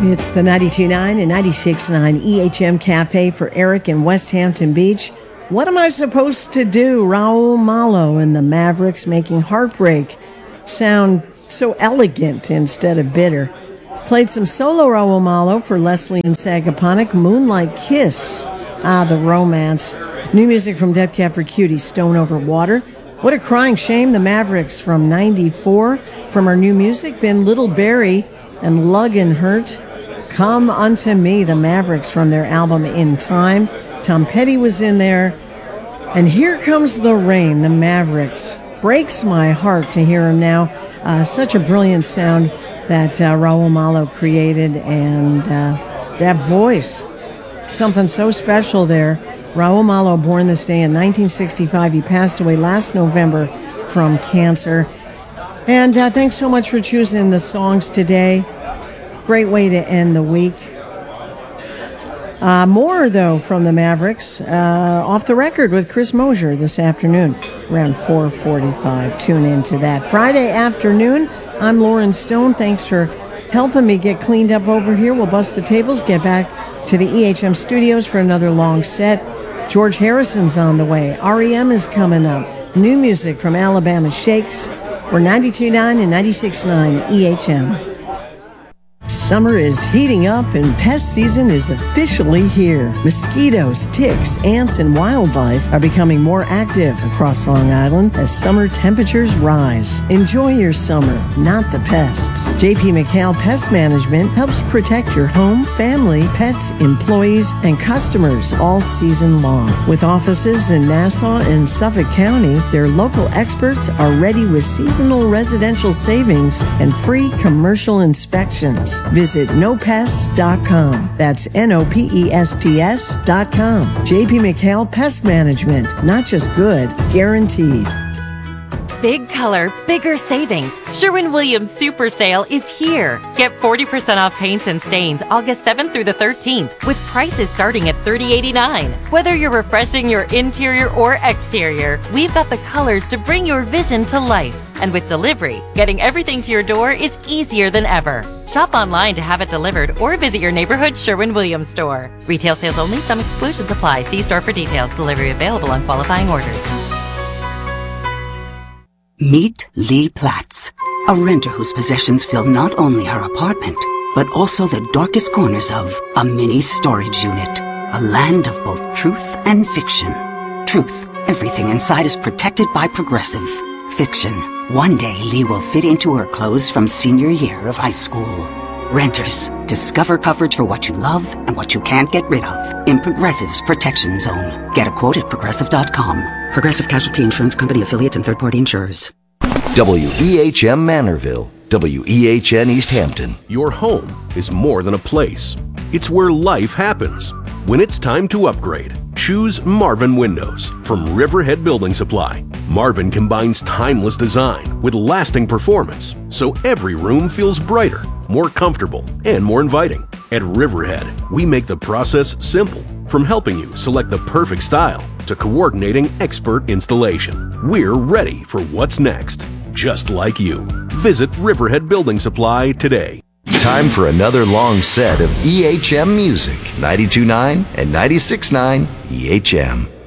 It's the 92.9 and 96.9 EHM Cafe for Eric in West Hampton Beach. What am I supposed to do? Raul Malo and the Mavericks making Heartbreak sound so elegant instead of bitter. Played some solo Raul Malo for Leslie and Sagaponack, Moonlight Kiss. The romance. New music from Death Cab for Cutie, Stone Over Water. What a Crying Shame, the Mavericks from 94. From our new music, been Little Barry and Lug and Hurt. Come Unto Me, the Mavericks from their album In Time. Tom Petty was in there. And Here Comes the Rain, the Mavericks. Breaks my heart to hear him now. Such a brilliant sound that Raul Malo created, and that voice, something so special there. Raul Malo, born this day in 1965. He passed away last November from cancer. And thanks so much for choosing the songs today. Great way to end the week. More, though, from the Mavericks. Off the Record with Chris Mosier this afternoon, around 4:45. Tune into that. Friday afternoon, I'm Lauren Stone. Thanks for helping me get cleaned up over here. We'll bust the tables, get back to the EHM studios for another long set. George Harrison's on the way. REM is coming up. New music from Alabama Shakes. We're 92.9 and 96.9 EHM. Summer is heating up and pest season is officially here. Mosquitoes, ticks, ants, and wildlife are becoming more active across Long Island as summer temperatures rise. Enjoy your summer, not the pests. JP McHale Pest Management helps protect your home, family, pets, employees, and customers all season long. With offices in Nassau and Suffolk County, their local experts are ready with seasonal residential savings and free commercial inspections. Visit nopests.com. That's NOPESTS.com. JP McHale Pest Management. Not just good, guaranteed. Big color, bigger savings. Sherwin-Williams Super Sale is here. Get 40% off paints and stains August 7th through the 13th with prices starting at $30.89. Whether you're refreshing your interior or exterior, we've got the colors to bring your vision to life. And with delivery, getting everything to your door is easier than ever. Shop online to have it delivered or visit your neighborhood Sherwin-Williams store. Retail sales only. Some exclusions apply. See store for details. Delivery available on qualifying orders. Meet Lee Platts, a renter whose possessions fill not only her apartment, but also the darkest corners of a mini storage unit. A land of both truth and fiction. Truth, everything inside is protected by Progressive. Fiction, one day Lee will fit into her clothes from senior year of high school. Renters, discover coverage for what you love and what you can't get rid of in Progressive's Protection Zone. Get a quote at Progressive.com. Progressive Casualty Insurance Company affiliates and third-party insurers. WEHM Manorville, WEHN East Hampton. Your home is more than a place. It's where life happens. When it's time to upgrade, choose Marvin Windows from Riverhead Building Supply. Marvin combines timeless design with lasting performance, so every room feels brighter, more comfortable, and more inviting. At Riverhead, we make the process simple, from helping you select the perfect style to coordinating expert installation. We're ready for what's next, just like you. Visit Riverhead Building Supply today. Time for another long set of EHM music. 92.9 and 96.9 EHM.